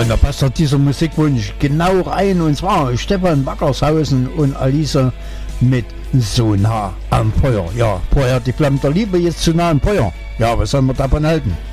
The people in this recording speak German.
und da passt doch dieser Musikwunsch genau rein. Und zwar Stefan Wackershausen und Alisa mit So nah am Feuer. Ja, vorher die Flamme der Liebe, jetzt zu nah am Feuer. Ja, was soll man davon halten?